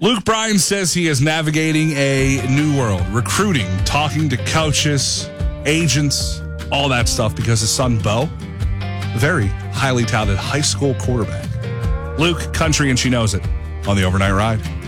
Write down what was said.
Luke Bryan says he is navigating a new world, recruiting, talking to coaches, agents, all that stuff because his son, Bo, very highly touted high school quarterback. Luke, country, and she knows it on the Overnight Ride.